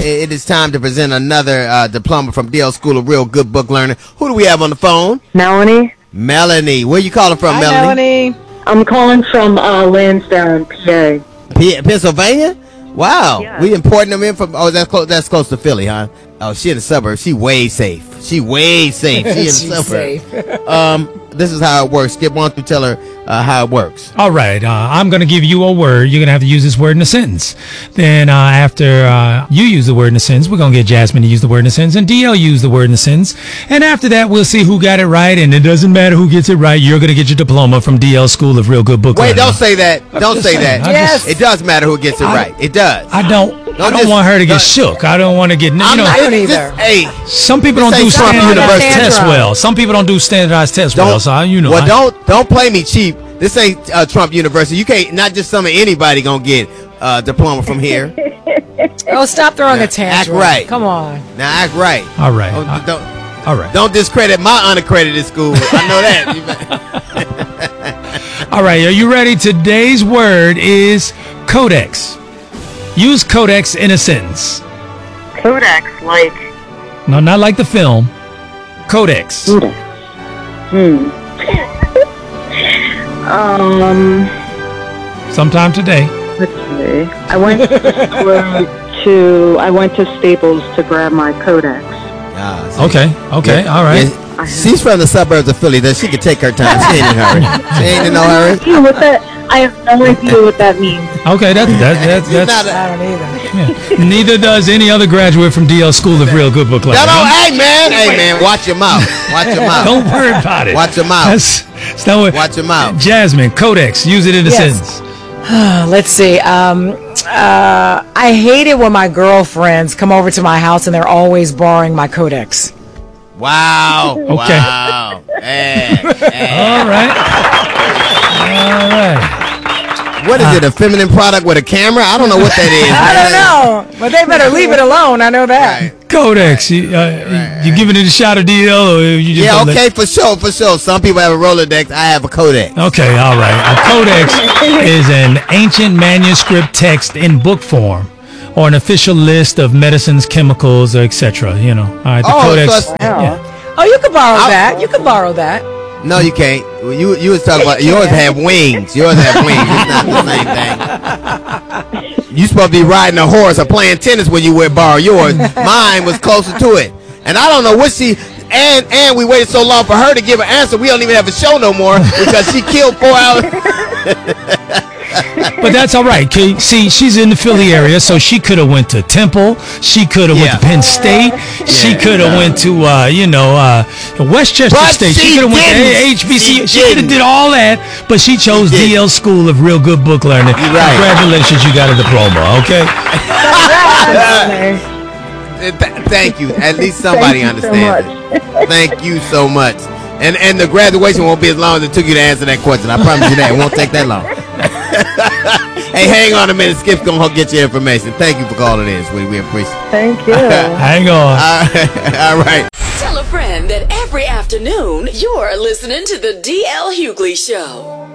it is time to present another diploma from DL School of Real Good Book Learning. Who do we have on the phone? Melanie. Melanie. Where you calling from, Hi, Melanie? I'm calling from Lansdowne, PA. Pennsylvania? Wow. Yes. We importing them in from, that's close to Philly, huh? Oh, she in the suburbs. She way safe. She in the suburbs. This is how it works. Skip, why don't you tell her how it works? All right. I'm going to give you a word. You're going to have to use this word in a sentence. Then after you use the word in a sentence, we're going to get Jasmine to use the word in a sentence, and DL use the word in a sentence. And after that, we'll see who got it right. And it doesn't matter who gets it right. You're going to get your diploma from DL School of Real Good Book Learning. Wait, don't say that. Don't say that. Yes. It does matter who gets it right. It does. I don't want her to get shook. I don't want to get, I don't either. Hey, some people don't This do ain't Trump standardized University. tests well. Some people don't do standardized tests well. So, don't play me cheap. This ain't Trump University. You can't, not just some of anybody gonna get a diploma from here. Oh, stop throwing a tantrum. Act right. Come on. Now act right. All right. All right. Don't discredit my unaccredited school. I know that. All right. Are you ready? Today's word is codex. Use codex in a sentence. Codex, like... No, not like the film. Codex. Sometime today. Let's see. I went to Staples to grab my Codex. Okay. Yeah. All right. Yeah. She's from the suburbs of Philly. That she can take her time. She ain't in a hurry. She ain't in no hurry. I have no idea what that means. Okay, that's I don't either. yeah. Neither does any other graduate from DL School of Real Good Book Learning. No, hey man, watch your mouth. Watch your mouth. Don't worry about it. Watch your mouth. That's not what. Watch your mouth. Jasmine, codex. Use it in a sentence. Let's see. I hate it when my girlfriends come over to my house and they're always borrowing my Codex. Wow. Okay. Wow. All right. What is it? A feminine product with a camera? I don't know what that is. I don't know, but they better leave it alone. I know that. Right. Codex. You giving it a shot of DL, or you just Yeah, okay, for sure. Some people have a Rolodex. I have a Codex. Okay, all right. A codex is an ancient manuscript text in book form, or an official list of medicines, chemicals, etc. All right. The codex. Oh, you could borrow that. You could borrow that. No, you can't. You was talking about yours have wings. Yours have wings. It's not the same thing. You supposed to be riding a horse or playing tennis when you would borrow yours. Mine was closer to it, and I don't know what she. And we waited so long for her to give an answer. We don't even have a show no more because she killed 4 hours. But that's all right. See, she's in the Philly area, so she could have went to Temple. She could have went to Penn State. She could have went to Westchester State. She could have went to HBC. She could have did all that, but she chose DL School of Real Good Book Learning. Right. Congratulations, you got a diploma. Okay. Thank you. At least somebody understands it. Thank you so much. And the graduation won't be as long as it took you to answer that question. I promise you that. It won't take that long. Hey, hang on a minute. Skip's going to get your information. Thank you for calling in, sweetie. We appreciate it. Thank you. Hang on. All right. Tell a friend that every afternoon you're listening to the DL Hughley Show.